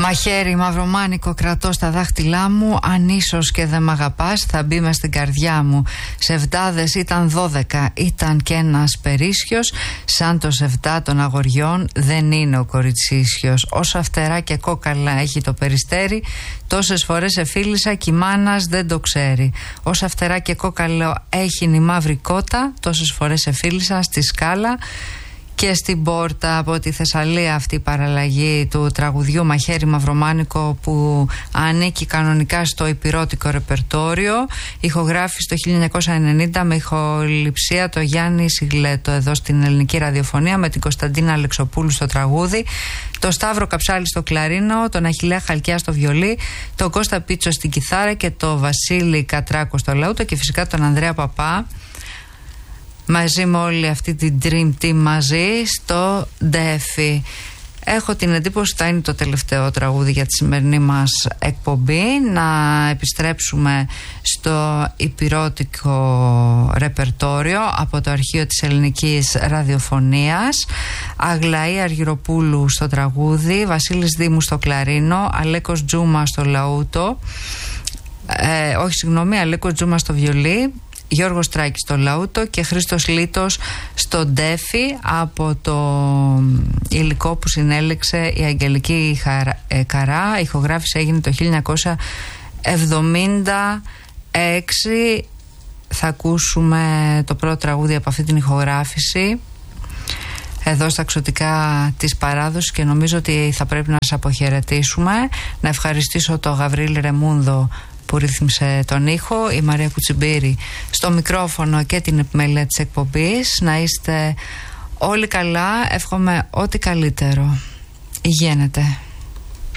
Μαχαίρι μαυρομάνικο κρατώ στα δάχτυλά μου. Αν ίσως και δεν μ' αγαπάς, θα μπει μες στην καρδιά μου. Σεβδάδες ήταν 12, ήταν και ένας περίσσιος. Σαν το σεβδά των αγοριών δεν είναι ο κοριτσίσιος. Όσα φτερά και κόκαλα έχει το περιστέρι, τόσες φορές εφίλησα κι η μάνας δεν το ξέρει. Όσα φτερά και κόκαλα έχει η μαύρη κότα, τόσες φορές εφίλησα στη σκάλα. Και στην πόρτα από τη Θεσσαλία αυτή η παραλλαγή του τραγουδιού Μαχαίρι μαυρομάνικο, που ανήκει κανονικά στο υπηρώτικο ρεπερτόριο. Ηχογράφηση το 1990 με ηχοληψία το Γιάννη Σιγλέτο εδώ στην ελληνική ραδιοφωνία, με την Κωνσταντίνα Αλεξοπούλου στο τραγούδι, το Σταύρο Καψάλη στο κλαρίνο, τον Αχιλλέα Χαλκιά στο βιολί, τον Κώστα Πίτσο στην κιθάρα και το Βασίλη Κατράκο στο λαούτο, και φυσικά τον Ανδρέα Παπά μαζί με όλη αυτή την Dream Team μαζί στο Ντέφι. Έχω την εντύπωση ότι θα είναι το τελευταίο τραγούδι για τη σημερινή μας εκπομπή. Να επιστρέψουμε στο υπηρώτικο ρεπερτόριο από το αρχείο της ελληνικής ραδιοφωνίας. Αγλαή Αργυροπούλου στο τραγούδι, Βασίλης Δήμου στο κλαρίνο, Αλέκος Τζούμα στο λαούτο, Αλέκος Τζούμα στο βιολί, Γιώργος Τράκης στο λαούτο και Χρήστος Λίτος στο Ντέφι, από το υλικό που συνέλεξε η Αγγελική Καρά. Η ηχογράφηση έγινε το 1976. Θα ακούσουμε το πρώτο τραγούδι από αυτή την ηχογράφηση εδώ στα Ξωτικά της Παράδοσης, και νομίζω ότι θα πρέπει να σας αποχαιρετήσουμε. Να ευχαριστήσω τον Γαβρίλη Ρεμούνδο που ρύθμισε τον ήχο, η Μαρία Κουτσιμπήρη στο μικρόφωνο και την επιμέλεια της εκπομπής. Να είστε όλοι καλά, εύχομαι ό,τι καλύτερο. Υγιένετε.